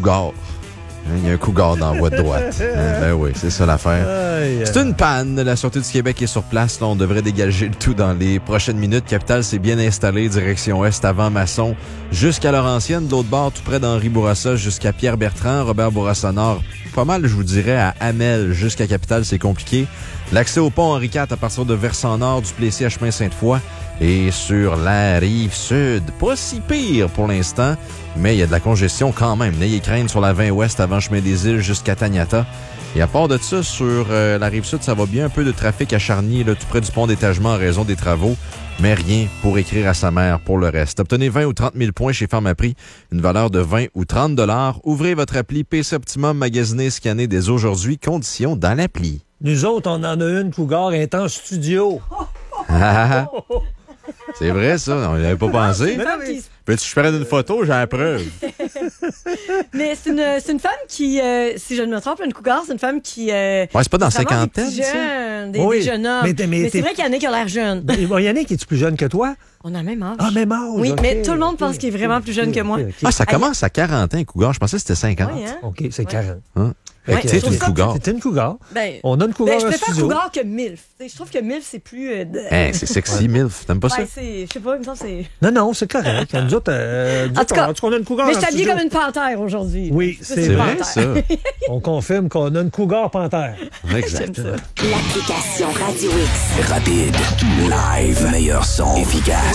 cougar. Il y a un cougar dans la voie de droite. Ben oui, c'est ça l'affaire. C'est une panne. La Sûreté du Québec est sur place. Là, on devrait dégager le tout dans les prochaines minutes. Capitale s'est bien installée, direction Est, avant Masson, jusqu'à Laurentienne. De l'autre bord, tout près d'Henri Bourassa, jusqu'à Pierre-Bertrand. Robert Bourassa-Nord, pas mal, je vous dirais, à Hamel, jusqu'à Capitale, c'est compliqué. L'accès au pont Henri IV à partir de Versant-Nord, du Plessis à Chemin-Sainte-Foy. Et sur la rive sud, pas si pire pour l'instant, mais il y a de la congestion quand même. N'ayez crainte sur la 20 ouest avant Chemin des Îles jusqu'à Taniata. Et à part de ça, sur la rive sud, ça va bien, un peu de trafic à Charny, là, tout près du pont d'étagement en raison des travaux, mais rien pour écrire à sa mère pour le reste. Obtenez 20 ou 30 000 points chez Pharmaprix, une valeur de 20 ou 30 $. Ouvrez votre appli PC Optimum, magasinez, scannez dès aujourd'hui, conditions dans l'appli. Nous autres, on en a une Cougar, elle est en studio. C'est vrai, ça. On n'y avait pas pensé. Peux-tu je ferais une photo? J'ai la preuve. Mais c'est une femme qui, si je ne me trompe, une cougar, c'est une femme qui... Ouais, c'est pas dans la cinquantaine, des jeunes hommes. Mais c'est vrai qu'il y en a qui ont l'air jeunes. Yannick, es-tu plus jeune que toi? On a le même âge. Ah, même âge. Oui, mais tout le monde pense qu'il est vraiment plus jeune que moi. Ah, ça commence à 40 ans, cougar. Je pensais que c'était 50. Oui, hein? OK, c'est 40. Hein? Ouais, c'est une cougar. C'est une cougar. Ben, on a une cougar je en préfère studio. cougar que MILF. Je trouve que MILF, c'est plus... C'est sexy, MILF. T'aimes pas ça? Je sais pas, il me semble que c'est... Non, c'est correct. Nous autres, en tout cas, on a une cougar mais en je t'habille studio. comme une panthère aujourd'hui. Oui, c'est vrai, ça. On confirme qu'on a une cougar panthère. Exact. L'application Radio X. Rapide, live, meilleur son, efficace.